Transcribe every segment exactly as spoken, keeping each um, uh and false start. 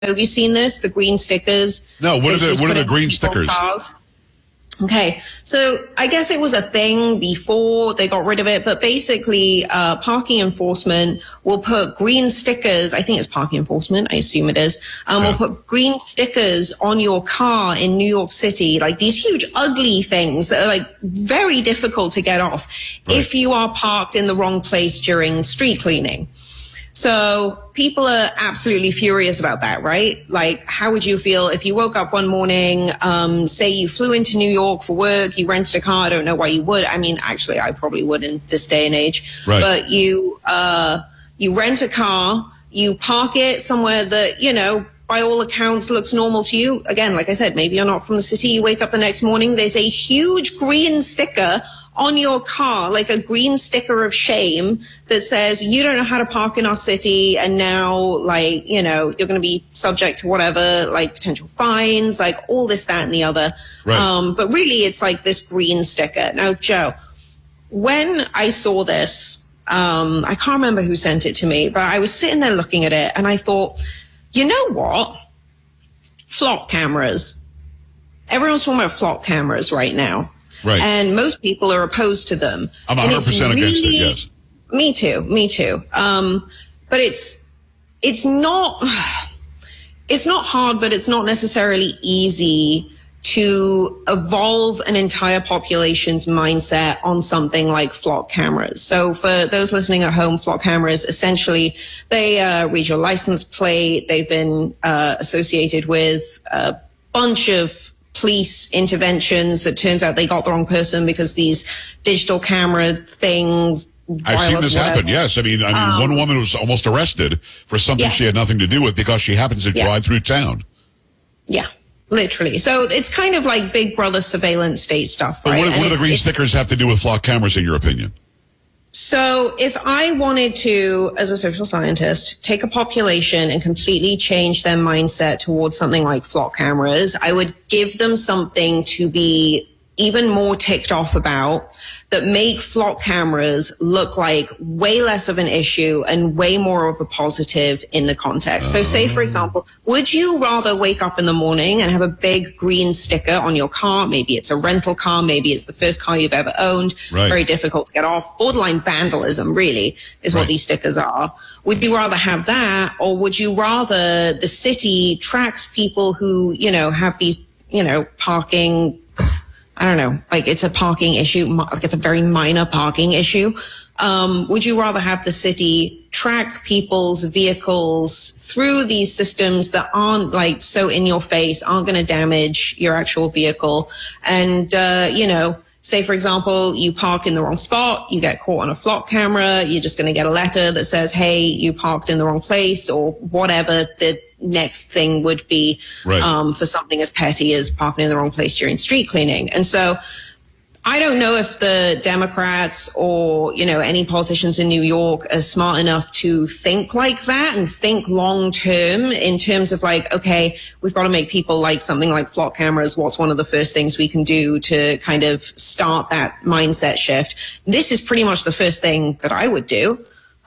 Have you seen this? The green stickers. No, what are the what are the green stickers? Cars. Okay, so I guess it was a thing before they got rid of it, but basically uh, parking enforcement will put green stickers, I think it's parking enforcement, I assume it is, um, yeah. will put green stickers on your car in New York City, like these huge ugly things that are like very difficult to get off right. if you are parked in the wrong place during street cleaning. So people are absolutely furious about that, right? Like, how would you feel if you woke up one morning, um, say you flew into New York for work, you rented a car, I don't know why you would. I mean, actually, I probably would in this day and age. Right. But you, uh, you rent a car, you park it somewhere that, you know, by all accounts looks normal to you. Again, like I said, maybe you're not from the city. You wake up the next morning, there's a huge green sticker on your car, like a green sticker of shame that says you don't know how to park in our city, and now, like, you know, you're going to be subject to whatever, like potential fines, like all this, that, and the other. Right. Um, but really, it's like this green sticker. Now, Joe, when I saw this, um, I can't remember who sent it to me, but I was sitting there looking at it, and I thought, you know what? Flock cameras. Everyone's talking about flock cameras right now. Right. And most people are opposed to them. I'm one hundred percent really, against it, yes. Me too, me too. Um, but it's, it's not, it's not hard, but it's not necessarily easy to evolve an entire population's mindset on something like flock cameras. So for those listening at home, flock cameras, essentially, they uh, read your license plate. They've been uh, associated with a bunch of police interventions that turns out they got the wrong person because these digital camera things. I've seen this whatever. happen, yes. I mean, I mean, um, one woman was almost arrested for something yeah. she had nothing to do with because she happens to yeah. drive through town. Yeah, literally. So it's kind of like Big Brother surveillance state stuff, right? But what, what do the green stickers have to do with flock cameras, in your opinion? So if I wanted to, as a social scientist, take a population and completely change their mindset towards something like flock cameras, I would give them something to be even more ticked off about that make flock cameras look like way less of an issue and way more of a positive in the context. So say, for example, would you rather wake up in the morning and have a big green sticker on your car? Maybe it's a rental car. Maybe it's the first car you've ever owned. Right. Very difficult to get off. Borderline vandalism, really, is what right. these stickers are. Would you rather have that, or would you rather the city tracks people who, you know, have these, you know, parking, I don't know, like it's a parking issue, like it's a very minor parking issue. Um, would you rather have the city track people's vehicles through these systems that aren't like so in your face, aren't going to damage your actual vehicle? And, uh, you know, say, for example, you park in the wrong spot, you get caught on a flock camera, you're just going to get a letter that says, hey, you parked in the wrong place, or whatever the next thing would be right. um, for something as petty as parking in the wrong place during street cleaning. And so I don't know if the Democrats or, you know, any politicians in New York are smart enough to think like that and think long term in terms of like, okay, we've got to make people like something like flock cameras. What's one of the first things we can do to kind of start that mindset shift? This is pretty much the first thing that I would do.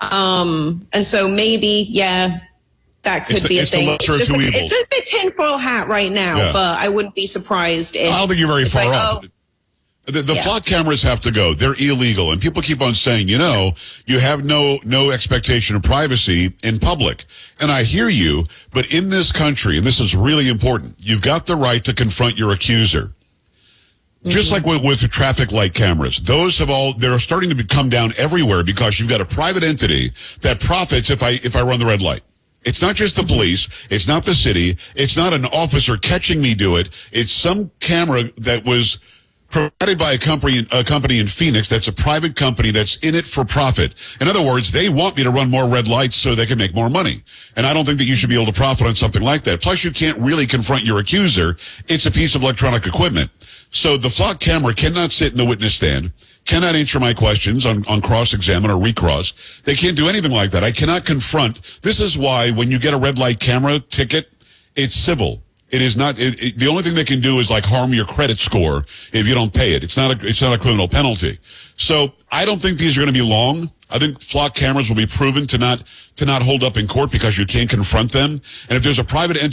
Um, and so maybe, yeah, that could it's be the, a thing. It's the lesser it's of two a, evils. It's a bit tinfoil hat right now, yeah. but I wouldn't be surprised if... I don't think you're very far like, off. Oh, The, the yeah. flock cameras have to go. They're illegal. And people keep on saying, you know, you have no, no expectation of privacy in public. And I hear you, but in this country, and this is really important, you've got the right to confront your accuser. Mm-hmm. Just like with, with traffic light cameras. Those have all, they're starting to be, come down everywhere because you've got a private entity that profits if I, if I run the red light. It's not just the police. It's not the city. It's not an officer catching me do it. It's some camera that was provided by a company, a company in Phoenix that's a private company that's in it for profit. In other words, they want me to run more red lights so they can make more money. And I don't think that you should be able to profit on something like that. Plus, you can't really confront your accuser. It's a piece of electronic equipment. So the flock camera cannot sit in the witness stand, cannot answer my questions on, on cross-examine or recross. They can't do anything like that. I cannot confront. This is why when you get a red light camera ticket, it's civil. It is not. It, it, the only thing they can do is like harm your credit score if you don't pay it. It's not a. It's not a criminal penalty. So I don't think these are going to be long. I think flock cameras will be proven to not to not hold up in court because you can't confront them. And if there's a private entity